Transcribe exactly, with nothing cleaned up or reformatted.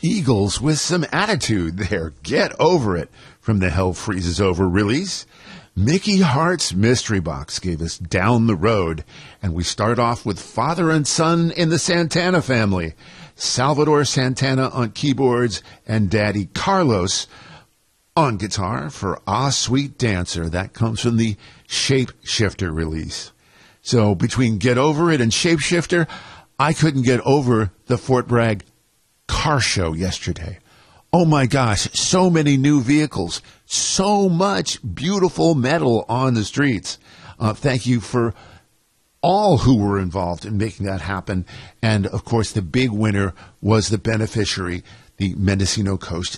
Eagles with some attitude there. Get Over It from the Hell Freezes Over release. Mickey Hart's Mystery Box gave us Down the Road, and we start off with Father and Son in the Santana Family. Salvador Santana on keyboards and Daddy Carlos on guitar for Ah Sweet Dancer. That comes from the Shapeshifter release. So between Get Over It and Shapeshifter, I couldn't get over the Fort Bragg car show yesterday. Oh my gosh, so many new vehicles, so much beautiful metal on the streets. Uh, thank you for all who were involved in making that happen. And of course, the big winner was the beneficiary, the Mendocino Coast